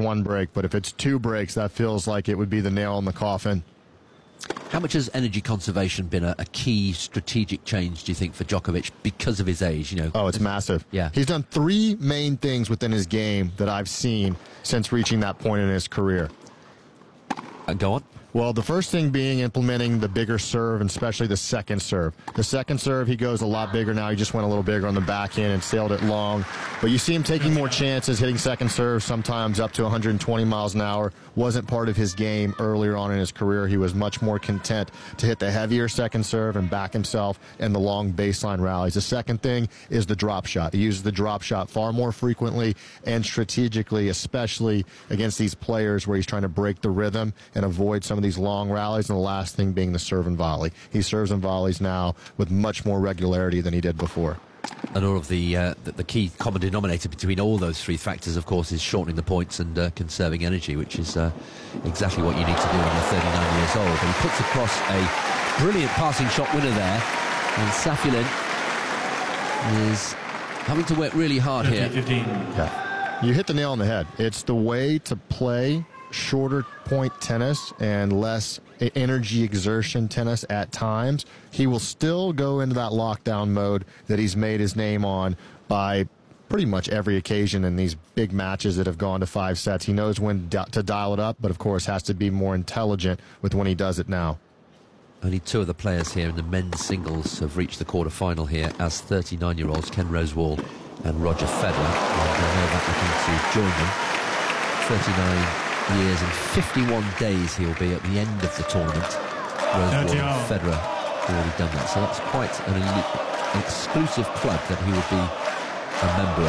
one break, but if it's 2 breaks, that feels like it would be the nail in the coffin. How much has energy conservation been a key strategic change, do you think, for Djokovic because of his age? Oh, it's massive. Yeah. He's done 3 main things within his game that I've seen since reaching that point in his career. Go on. Well, the first thing being implementing the bigger serve, and especially the second serve. The second serve, he goes a lot bigger now. He just went a little bigger on the backhand and sailed it long. But you see him taking more chances, hitting second serve, sometimes up to 120 miles an hour. Wasn't part of his game earlier on in his career. He was much more content to hit the heavier second serve and back himself in the long baseline rallies. The second thing is the drop shot. He uses the drop shot far more frequently and strategically, especially against these players where he's trying to break the rhythm and avoid some of these long rallies, and the last thing being the serve and volley. He serves and volleys now with much more regularity than he did before. And all of the key common denominator between all those 3 factors, of course, is shortening the points and conserving energy, which is exactly what you need to do when you're 39 years old. But he puts across a brilliant passing shot winner there, and Safiullin is having to work really hard here. 15. Yeah. You hit the nail on the head. It's the way to play shorter point tennis and less energy exertion tennis at times. He will still go into that lockdown mode that he's made his name on by pretty much every occasion in these big matches that have gone to 5 sets. He knows when to dial it up, but of course has to be more intelligent with when he does it now. Only 2 of the players here in the men's singles have reached the quarter-final here as 39-year-olds Ken Rosewall and Roger Federer. And Novak looking to join them. 39 years and 51 days he'll be at the end of the tournament. Rosewall and Federer have already done that, so that's quite an exclusive club that he would be a member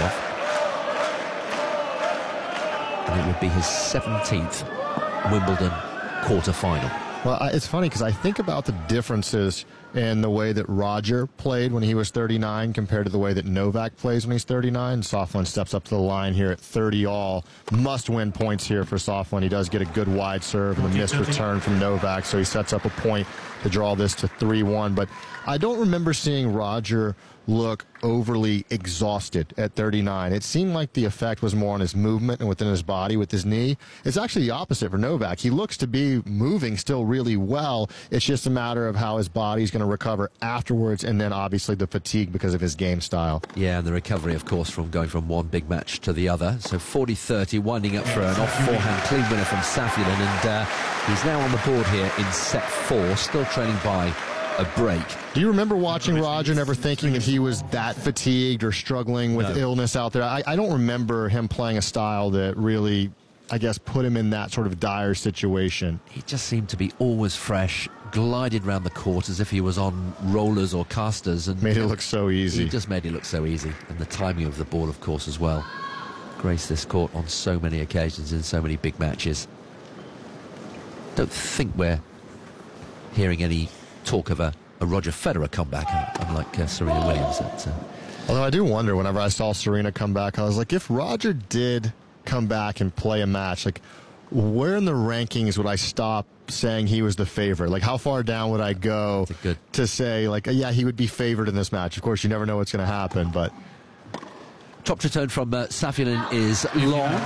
of, and it would be his 17th Wimbledon quarter-final. Well, it's funny because I think about the differences in the way that Roger played when he was 39 compared to the way that Novak plays when he's 39. Softlin steps up to the line here at 30 all. Must-win points here for Softlin. He does get a good wide serve and a missed return from Novak, so he sets up a point to draw this to 3-1. But I don't remember seeing Roger look overly exhausted at 39. It seemed like the effect was more on his movement and within his body with his knee. It's actually the opposite for Novak. He looks to be moving still really well. It's just a matter of how his body's going to recover afterwards, and then obviously the fatigue because of his game style. Yeah, and the recovery, of course, from going from one big match to the other. So 40-30, winding up for an off-forehand clean winner from Safiullin, and he's now on the board here in set 4, still trailing by a break. Do you remember watching Roger and ever thinking that he was that fatigued or struggling with illness out there? I don't remember him playing a style that really, I guess, put him in that sort of dire situation. He just seemed to be always fresh, glided around the court as if he was on rollers or casters. And made it look so easy. He just made it look so easy. And the timing of the ball, of course, as well. Graced this court on so many occasions in so many big matches. Don't think we're hearing any talk of a Roger Federer comeback, unlike Serena Williams. Although I do wonder, whenever I saw Serena come back, I was like, if Roger did come back and play a match, like, where in the rankings would I stop saying he was the favorite? Like, how far down would I go to say, like, yeah, he would be favored in this match? Of course, you never know what's going to happen, but... Top return from Safiullin is long.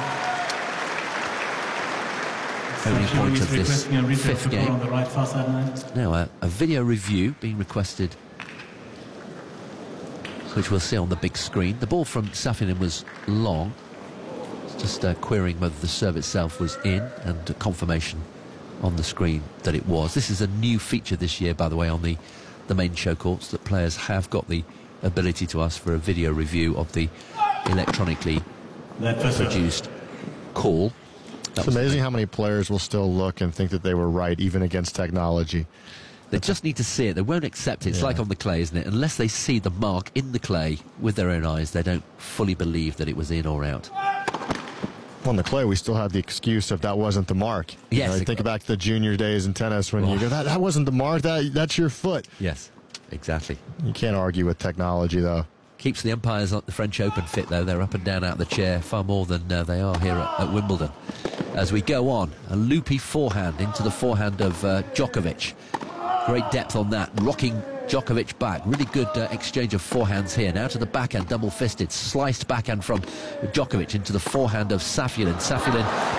Opening point of this 5th game. Now, a video review being requested, which we'll see on the big screen. The ball from Safiullin was long. Just querying whether the serve itself was in, and confirmation on the screen that it was. This is a new feature this year, by the way, on the main show courts, that players have got the ability to ask for a video review of the electronically produced call. It's amazing how many players will still look and think that they were right, even against technology. They just need to see it. They won't accept it. It's like on the clay, isn't it? Unless they see the mark in the clay with their own eyes, they don't fully believe that it was in or out. On the clay, we still have the excuse of that wasn't the mark. Yes. You know, think back to the junior days in tennis when you go, that wasn't the mark, that's your foot. Yes, exactly. You can't argue with technology, though. Keeps the umpires at the French Open fit, though. They're up and down out of the chair far more than they are here at Wimbledon. As we go on, a loopy forehand into the forehand of Djokovic. Great depth on that, rocking Djokovic back. Really good exchange of forehands here. Now to the backhand, double-fisted, sliced backhand from Djokovic into the forehand of Safiullin. Safiullin